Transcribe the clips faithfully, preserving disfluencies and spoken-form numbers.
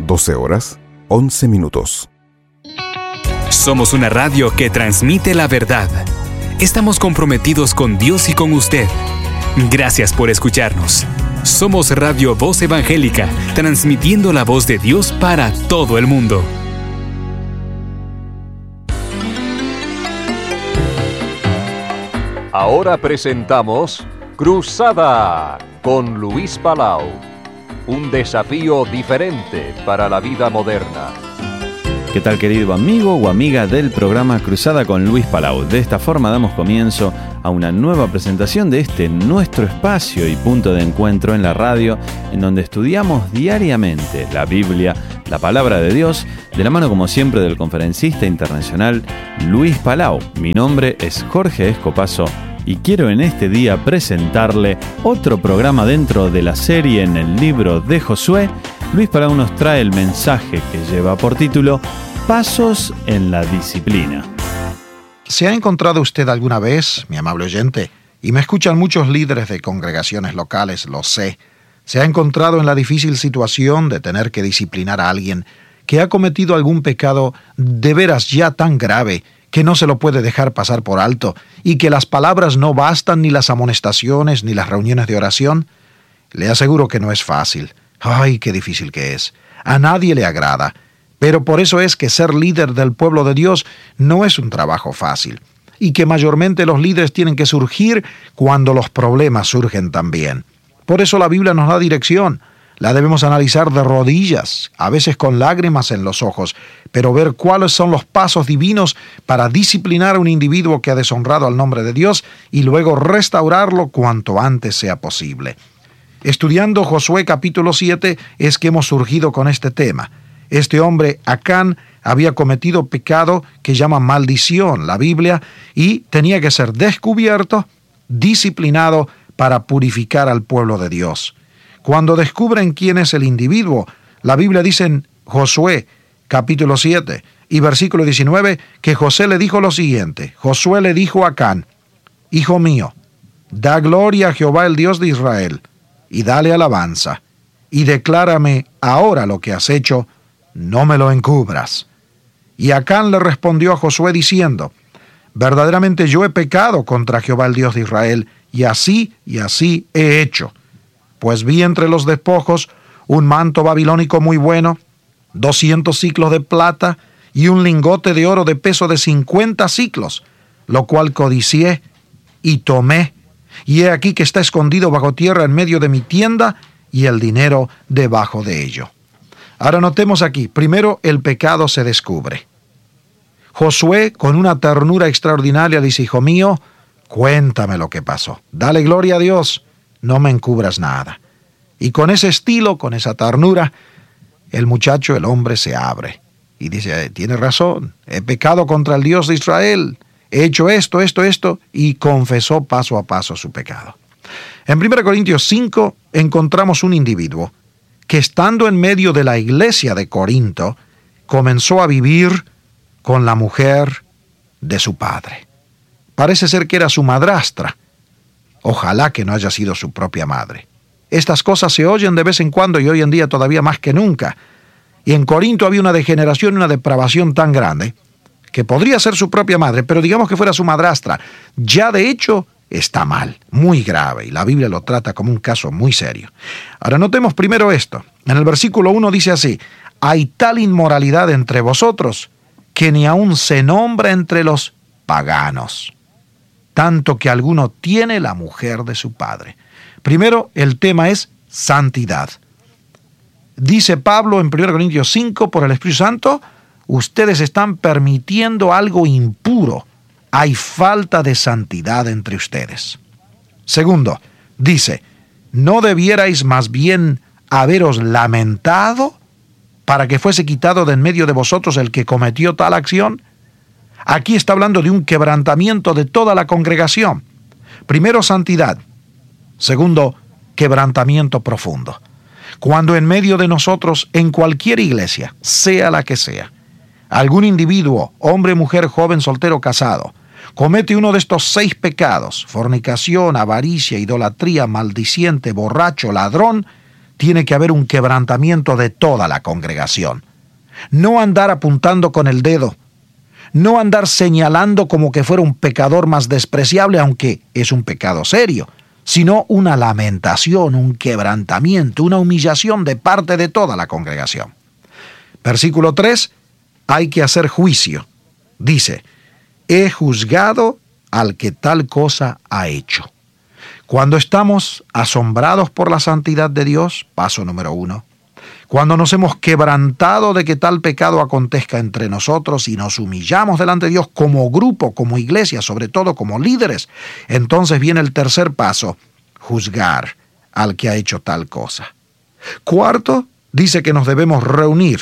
doce horas, once minutos. Somos una radio que transmite la verdad. Estamos comprometidos con Dios y con usted. Gracias por escucharnos. Somos Radio Voz Evangélica, transmitiendo la voz de Dios para todo el mundo. Ahora presentamos Cruzada con Luis Palau. Un desafío diferente para la vida moderna. ¿Qué tal, querido amigo o amiga del programa Cruzada con Luis Palau? De esta forma damos comienzo a una nueva presentación de este nuestro espacio y punto de encuentro en la radio, en donde estudiamos diariamente la Biblia, la palabra de Dios, de la mano como siempre del conferencista internacional Luis Palau. Mi nombre es Jorge Escopazo y quiero en este día presentarle otro programa dentro de la serie en el libro de Josué. Luis Palau nos trae el mensaje que lleva por título Pasos en la Disciplina. ¿Se ha encontrado usted alguna vez, mi amable oyente, y me escuchan muchos líderes de congregaciones locales, lo sé, se ha encontrado en la difícil situación de tener que disciplinar a alguien que ha cometido algún pecado de veras ya tan grave que no se lo puede dejar pasar por alto y que las palabras no bastan, ni las amonestaciones, ni las reuniones de oración? Le aseguro que no es fácil. ¡Ay, qué difícil que es! A nadie le agrada. Pero por eso es que ser líder del pueblo de Dios no es un trabajo fácil, y que mayormente los líderes tienen que surgir cuando los problemas surgen también. Por eso la Biblia nos da dirección. La debemos analizar de rodillas, a veces con lágrimas en los ojos, pero ver cuáles son los pasos divinos para disciplinar a un individuo que ha deshonrado al nombre de Dios y luego restaurarlo cuanto antes sea posible. Estudiando Josué capítulo siete es que hemos surgido con este tema. Este hombre, Acán, había cometido pecado que llama maldición la Biblia y tenía que ser descubierto, disciplinado para purificar al pueblo de Dios. Cuando descubren quién es el individuo, la Biblia dice en Josué capítulo siete y versículo diecinueve que José le dijo lo siguiente. Josué le dijo a Acán: Hijo mío, da gloria a Jehová el Dios de Israel y dale alabanza, y declárame ahora lo que has hecho, no me lo encubras. Y Acán le respondió a Josué diciendo: Verdaderamente yo he pecado contra Jehová el Dios de Israel, y así y así he hecho. Pues vi entre los despojos un manto babilónico muy bueno, doscientos siclos de plata, y un lingote de oro de peso de cincuenta siclos, lo cual codicié y tomé, y he aquí que está escondido bajo tierra en medio de mi tienda, y el dinero debajo de ello. Ahora notemos aquí, primero el pecado se descubre. Josué, con una ternura extraordinaria, dice: Hijo mío, cuéntame lo que pasó. Dale gloria a Dios, no me encubras nada. Y con ese estilo, con esa ternura, el muchacho, el hombre, se abre. Y dice: tiene razón, he pecado contra el Dios de Israel, he hecho esto, esto, esto, y confesó paso a paso su pecado. En primera Corintios cinco encontramos un individuo que, estando en medio de la iglesia de Corinto, comenzó a vivir con la mujer de su padre. Parece ser que era su madrastra. Ojalá que no haya sido su propia madre. Estas cosas se oyen de vez en cuando y hoy en día todavía más que nunca. Y en Corinto había una degeneración y una depravación tan grande que podría ser su propia madre, pero digamos que fuera su madrastra. Ya de hecho está mal, muy grave, y la Biblia lo trata como un caso muy serio. Ahora notemos primero esto. En el versículo uno dice así: hay tal inmoralidad entre vosotros que ni aun se nombra entre los paganos, tanto que alguno tiene la mujer de su padre. Primero, el tema es santidad. Dice Pablo en primera Corintios cinco, por el Espíritu Santo, ustedes están permitiendo algo impuro. Hay falta de santidad entre ustedes. Segundo, dice: ¿no debierais más bien haberos lamentado para que fuese quitado de en medio de vosotros el que cometió tal acción? Aquí está hablando de un quebrantamiento de toda la congregación. Primero, santidad. Segundo, quebrantamiento profundo. Cuando en medio de nosotros, en cualquier iglesia, sea la que sea, algún individuo, hombre, mujer, joven, soltero, casado, comete uno de estos seis pecados: fornicación, avaricia, idolatría, maldiciente, borracho, ladrón, tiene que haber un quebrantamiento de toda la congregación. No andar apuntando con el dedo, no andar señalando como que fuera un pecador más despreciable, aunque es un pecado serio, sino una lamentación, un quebrantamiento, una humillación de parte de toda la congregación. Versículo tres, hay que hacer juicio. Dice, he juzgado al que tal cosa ha hecho. Cuando estamos asombrados por la santidad de Dios, paso número uno, cuando nos hemos quebrantado de que tal pecado acontezca entre nosotros y nos humillamos delante de Dios como grupo, como iglesia, sobre todo como líderes, entonces viene el tercer paso, juzgar al que ha hecho tal cosa. Cuarto, dice que nos debemos reunir.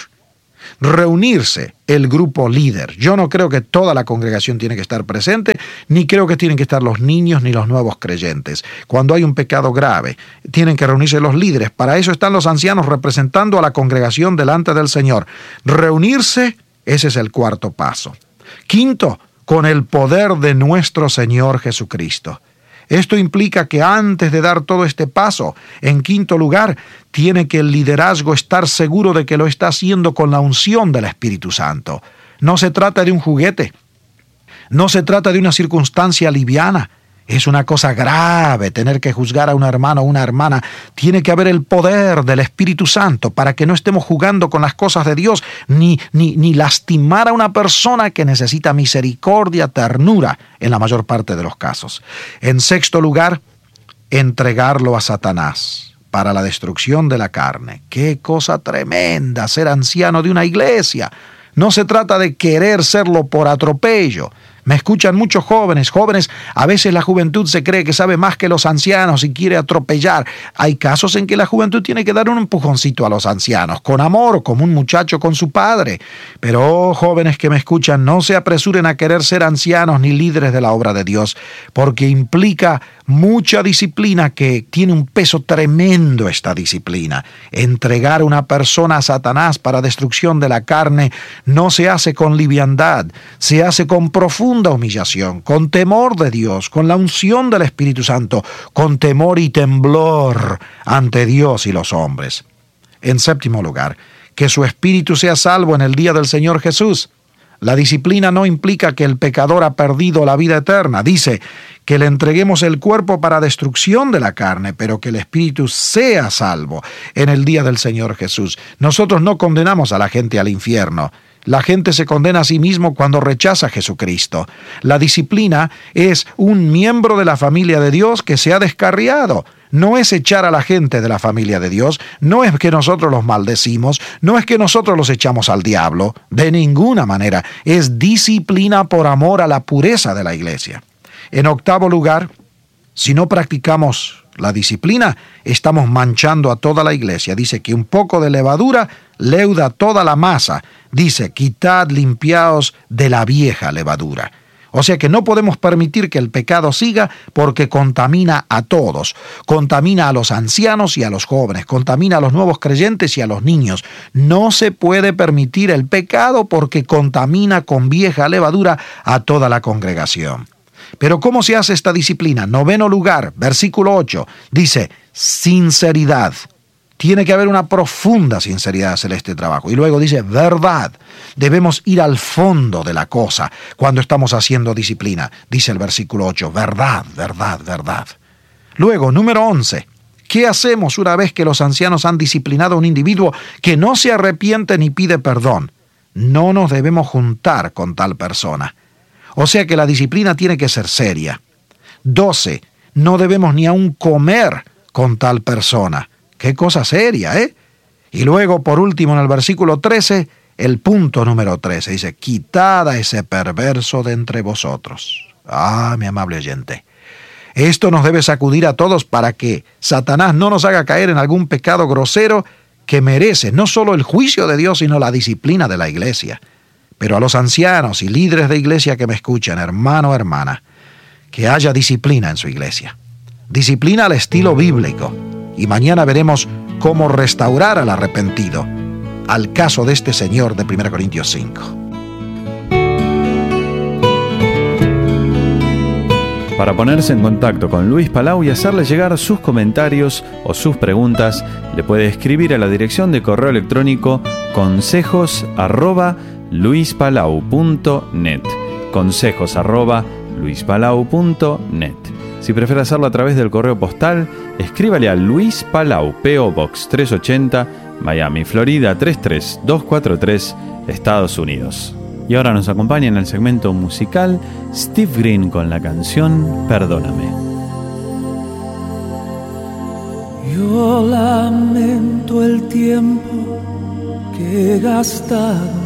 Reunirse el grupo líder. Yo no creo que toda la congregación tiene que estar presente, ni creo que tienen que estar los niños ni los nuevos creyentes. Cuando hay un pecado grave, tienen que reunirse los líderes. Para eso están los ancianos representando a la congregación delante del Señor. Reunirse, ese es el cuarto paso. Quinto, con el poder de nuestro Señor Jesucristo. Esto implica que antes de dar todo este paso, en quinto lugar, tiene que el liderazgo estar seguro de que lo está haciendo con la unción del Espíritu Santo. No se trata de un juguete, no se trata de una circunstancia liviana. Es una cosa grave tener que juzgar a un hermano o una hermana. Tiene que haber el poder del Espíritu Santo para que no estemos jugando con las cosas de Dios, ni, ni, ni lastimar a una persona que necesita misericordia, ternura, en la mayor parte de los casos. En sexto lugar, entregarlo a Satanás para la destrucción de la carne. ¡Qué cosa tremenda ser anciano de una iglesia! No se trata de querer serlo por atropello. Me escuchan muchos jóvenes, jóvenes, a veces la juventud se cree que sabe más que los ancianos y quiere atropellar. Hay casos en que la juventud tiene que dar un empujoncito a los ancianos, con amor, como un muchacho con su padre. Pero, oh, jóvenes que me escuchan, no se apresuren a querer ser ancianos ni líderes de la obra de Dios, porque implica mucha disciplina, que tiene un peso tremendo esta disciplina. Entregar a una persona a Satanás para destrucción de la carne no se hace con liviandad, se hace con profunda humillación, con temor de Dios, con la unción del Espíritu Santo, con temor y temblor ante Dios y los hombres. En séptimo lugar, que su espíritu sea salvo en el día del Señor Jesús. La disciplina no implica que el pecador ha perdido la vida eterna. Dice que le entreguemos el cuerpo para destrucción de la carne, pero que el espíritu sea salvo en el día del Señor Jesús. Nosotros no condenamos a la gente al infierno. La gente se condena a sí mismo cuando rechaza a Jesucristo. La disciplina es un miembro de la familia de Dios que se ha descarriado. No es echar a la gente de la familia de Dios, no es que nosotros los maldecimos, no es que nosotros los echamos al diablo, de ninguna manera. Es disciplina por amor a la pureza de la iglesia. En octavo lugar, si no practicamos la disciplina, estamos manchando a toda la iglesia. Dice que un poco de levadura leuda toda la masa. Dice, quitad, limpiaos de la vieja levadura. O sea que no podemos permitir que el pecado siga, porque contamina a todos. Contamina a los ancianos y a los jóvenes. Contamina a los nuevos creyentes y a los niños. No se puede permitir el pecado porque contamina con vieja levadura a toda la congregación. Pero ¿cómo se hace esta disciplina? Noveno lugar, versículo ocho, dice, sinceridad. Tiene que haber una profunda sinceridad en hacer este trabajo. Y luego dice, verdad. Debemos ir al fondo de la cosa cuando estamos haciendo disciplina. Dice el versículo ocho, verdad, verdad, verdad. Luego, número once, ¿qué hacemos una vez que los ancianos han disciplinado a un individuo que no se arrepiente ni pide perdón? No nos debemos juntar con tal persona. O sea que la disciplina tiene que ser seria. doce. No debemos ni aún comer con tal persona. ¡Qué cosa seria, eh! Y luego, por último, en el versículo trece, el punto número trece, dice, quitad a ese perverso de entre vosotros. Ah, mi amable oyente. Esto nos debe sacudir a todos para que Satanás no nos haga caer en algún pecado grosero que merece no solo el juicio de Dios, sino la disciplina de la iglesia. Pero a los ancianos y líderes de iglesia que me escuchan, hermano o hermana, que haya disciplina en su iglesia. Disciplina al estilo bíblico. Y mañana veremos cómo restaurar al arrepentido, al caso de este señor de primera Corintios cinco. Para ponerse en contacto con Luis Palau y hacerle llegar sus comentarios o sus preguntas, le puede escribir a la dirección de correo electrónico consejos arroba luispalau punto net. Consejos arroba luispalau punto net. Si prefiere hacerlo a través del correo postal, escríbale a Luis Palau, P O Box trescientos ochenta, Miami, Florida tres tres dos cuatro tres, Estados Unidos. Y ahora nos acompaña en el segmento musical Steve Green con la canción Perdóname. Yo lamento el tiempo que he gastado